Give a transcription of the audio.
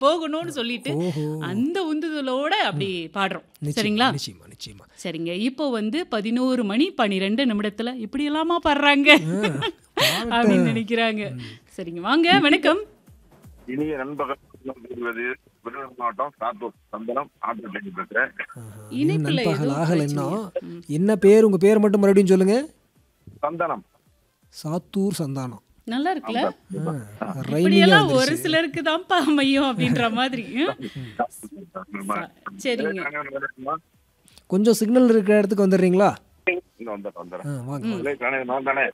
போகணும்னு சொல்லிட்டு ஓஹோ! அந்த உந்துதலோட அப்படி பாடுறோம். நிச்சயமா, சரிங்களா? நிச்சயமா, நிச்சயமா. சரிங்க. இப்போ வந்து 11 மணி 12 நிமிடத்துல இப்படி எல்லாமா பாடுறாங்க பாடட்ட அப்படின்னு நினைக்கிறாங்க. சரிங்க, வாங்க. வணக்கம். இனிய நண்பகல் கூறுவது விருதுநகர் மாவட்டம் சாத்தூர் சந்தனம் ஆட்டோ பேசுறேன். ஆஹா. இன்னும் இணைப்புல ஏதோ நண்பகல் ஆகல பிரச்சனையா? இன்னும். என்ன பேர்? உங்க பேர் மட்டும் மறுபடியும் சொல்லுங்க. சந்தனம் சாத்தூர் சந்தானம். நல்லா இருக்குல்ல? ரைமிங்கா இப்படியெல்லாம் ஒரு வந்துருச்சு. சிலருக்கு தான்ப்பா அமையும் அப்படின்ற மாதிரி. சரிங்க. கொஞ்சம் சிக்னல் இருக்கிற இடத்துக்கு வந்துடுறீங்களா? வந்துடுறேன் வாங்க வாங்க. நான் தானே